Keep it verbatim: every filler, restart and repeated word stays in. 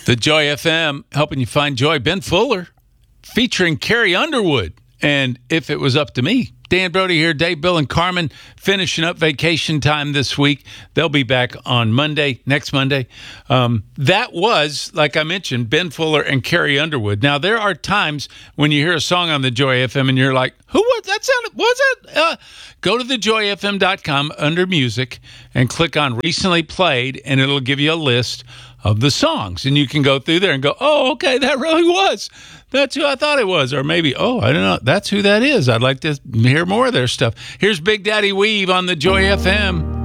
The Joy F M, helping you find joy. Ben Fuller, featuring Carrie Underwood. And If It Was Up to Me. Dan Brody here, Dave, Bill, and Carmen finishing up vacation time this week. They'll be back on Monday, next Monday. Um, that was, like I mentioned, Ben Fuller and Carrie Underwood. Now, there are times when you hear a song on the Joy F M and you're like, who was that? Sounded, was it? Uh, go to the joy f m dot com under music and click on recently played, and it'll give you a list of the songs. And you can go through there and go, oh, okay, that really was. That's who I thought it was. Or maybe, oh, I don't know. That's who that is. I'd like to hear more of their stuff. Here's Big Daddy Weave on the Joy F M.